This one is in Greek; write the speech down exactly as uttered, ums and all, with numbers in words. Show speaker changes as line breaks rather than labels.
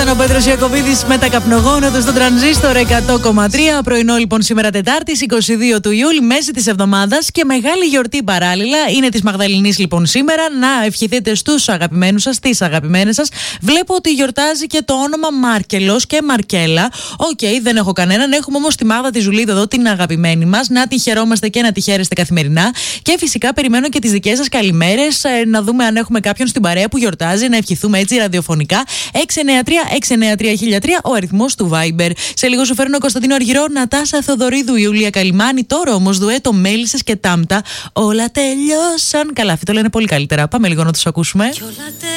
Ήταν ο Πέτρος Ιακωβίδης με τα καπνογόνα του στον Τρανζίστορ εκατό κόμμα τρία. Πρωινό λοιπόν σήμερα Τετάρτης εικοστή δεύτερη του Ιούλη, μέση της εβδομάδας και μεγάλη γιορτή παράλληλα. Είναι της Μαγδαληνής λοιπόν σήμερα. Να ευχηθείτε στους αγαπημένους σας, στις αγαπημένες σας. Βλέπω ότι γιορτάζει και το όνομα Μάρκελος και Μαρκέλα. Οκ, okay, δεν έχω κανέναν. Έχουμε όμως τη Μάγδα τη Ζουλίδα εδώ, την αγαπημένη μας. Να την χαιρόμαστε και να τη χαίρεστε καθημερινά. Και φυσικά περιμένω και τις δικές σας καλημέρες. Ε, να δούμε αν έχουμε κάποιον στην παρέα που γιορτάζει, να ευχηθούμε έτσι ραδιοφωνικά. έξι εννιά τρία έξι εννιά τρία χίλια τρία ο αριθμός του Viber. Σε λίγο σου φέρνω Κωνσταντίνο Αργυρό, Νατάσα Θοδωρίδου, Ιουλία Καλιμάνη. Τώρα όμως ντουέτο Μέλισσες και Τάμτα. Όλα τελειώσαν. Καλά, αυτό το λένε πολύ καλύτερα. Πάμε λίγο να τους ακούσουμε.